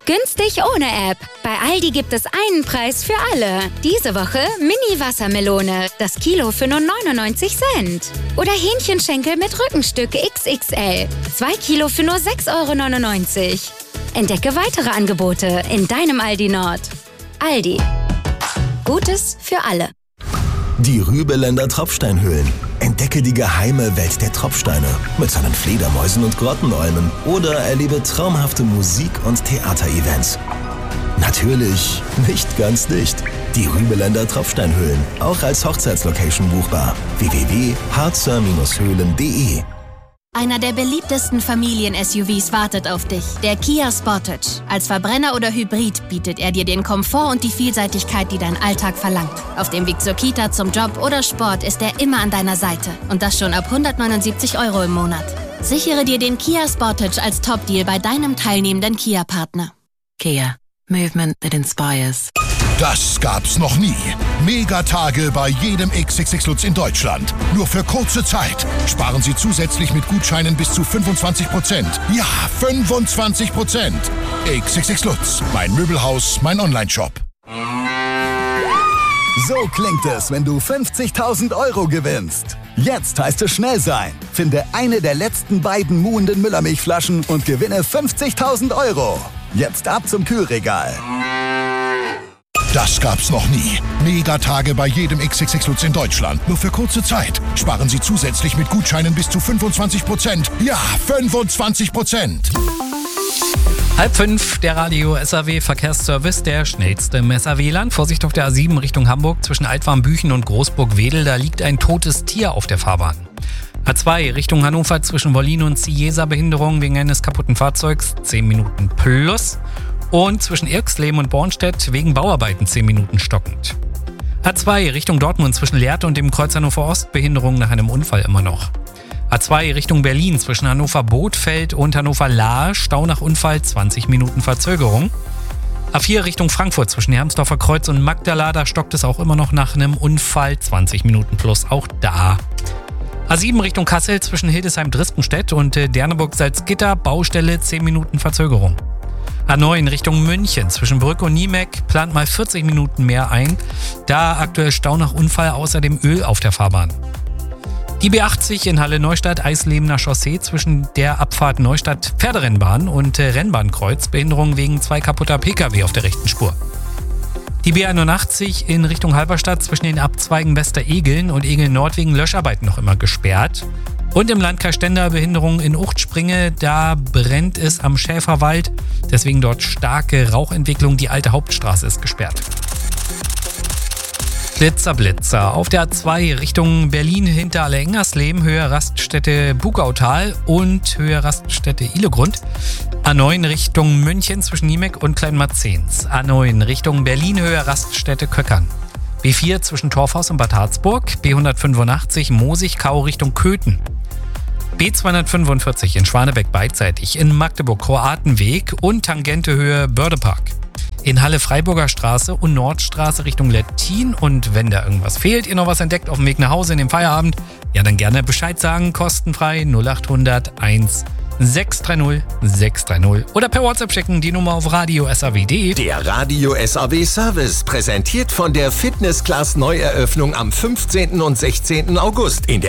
Günstig ohne App. Bei Aldi gibt es einen Preis für alle. Diese Woche Mini-Wassermelone. Das Kilo für nur 99 Cent. Oder Hähnchenschenkel mit Rückenstück XXL. 2 Kilo für nur 6,99 €. Entdecke weitere Angebote in deinem Aldi Nord. Aldi. Gutes für alle. Die Rübeländer Tropfsteinhöhlen. Entdecke die geheime Welt der Tropfsteine mit seinen Fledermäusen und Grottenolmen oder erlebe traumhafte Musik- und Theaterevents. Natürlich nicht ganz dicht. Die Rübeländer Tropfsteinhöhlen, auch als Hochzeitslocation buchbar. www.harzer-höhlen.de. Einer der beliebtesten Familien-SUVs wartet auf dich, der Kia Sportage. Als Verbrenner oder Hybrid bietet er dir den Komfort und die Vielseitigkeit, die dein Alltag verlangt. Auf dem Weg zur Kita, zum Job oder Sport ist er immer an deiner Seite. Und das schon ab 179 € im Monat. Sichere dir den Kia Sportage als Top-Deal bei deinem teilnehmenden Kia-Partner. Kia. Movement that inspires. Das gab's noch nie. Megatage bei jedem XXX Lutz in Deutschland. Nur für kurze Zeit. Sparen Sie zusätzlich mit Gutscheinen bis zu 25%. Ja, 25%. XXX Lutz. Mein Möbelhaus, mein Onlineshop. So klingt es, wenn du 50.000 € gewinnst. Jetzt heißt es schnell sein. Finde eine der letzten beiden muhenden Müllermilchflaschen und gewinne 50.000 €. Jetzt ab zum Kühlregal. Das gab's noch nie. Megatage bei jedem XXX Lutz in Deutschland. Nur für kurze Zeit. Sparen Sie zusätzlich mit Gutscheinen bis zu 25%. Ja, 25%. 4:30, der Radio SAW Verkehrsservice, der schnellste im SAW-Land. Vorsicht auf der A7 Richtung Hamburg zwischen Altwarmbüchen und Großburg-Wedel. Da liegt ein totes Tier auf der Fahrbahn. A2 Richtung Hannover zwischen Wollin und Ciesa Behinderung wegen eines kaputten Fahrzeugs 10 Minuten plus. Und zwischen Irxleben und Bornstedt wegen Bauarbeiten 10 Minuten stockend. A2 Richtung Dortmund zwischen Lehrte und dem Kreuz Hannover Ost Behinderung nach einem Unfall immer noch. A2 Richtung Berlin zwischen Hannover Bothfeld und Hannover Lahr Stau nach Unfall 20 Minuten Verzögerung. A4 Richtung Frankfurt zwischen Hermsdorfer Kreuz und Magdala, da stockt es auch immer noch nach einem Unfall 20 Minuten plus auch da. A7 Richtung Kassel zwischen Hildesheim-Drispenstedt und Derneburg-Salzgitter Baustelle 10 Minuten Verzögerung. A9 Richtung München zwischen Brück und Niemek plant mal 40 Minuten mehr ein, da aktuell Stau nach Unfall außerdem Öl auf der Fahrbahn. Die B80 in Halle-Neustadt Eislebener Chaussee zwischen der Abfahrt Neustadt Pferderennbahn und Rennbahnkreuz Behinderung wegen 2 kaputter Pkw auf der rechten Spur. Die B81 in Richtung Halberstadt zwischen den Abzweigen Wester-Egeln und Egeln-Nord wegen Löscharbeiten noch immer gesperrt. Und im Landkreis Stender Behinderung in Uchtspringe, da brennt es am Schäferwald. Deswegen dort starke Rauchentwicklung. Die alte Hauptstraße ist gesperrt. Blitzer, Blitzer. Auf der A2 Richtung Berlin hinter Alle-Engersleben, Höhe Raststätte Bugautal und Höhe Raststätte Ilegrund. A9 Richtung München zwischen Niemek und Kleinmarzens. A9 Richtung Berlin, Höhe Raststätte Köckern. B4 zwischen Torfhaus und Bad Harzburg. B185 Mosigkau Richtung Köthen. B245 in Schwanebeck beidseitig, in Magdeburg Kroatenweg und Tangentehöhe Bördepark. In Halle Freiburger Straße und Nordstraße Richtung Lettin. Und wenn da irgendwas fehlt, ihr noch was entdeckt auf dem Weg nach Hause in den Feierabend, ja dann gerne Bescheid sagen, kostenfrei 0800 1 630 630 oder per WhatsApp schicken, die Nummer auf radio.saw.de. Der Radio SAW Service, präsentiert von der Fitness Class Neueröffnung am 15. und 16. August in der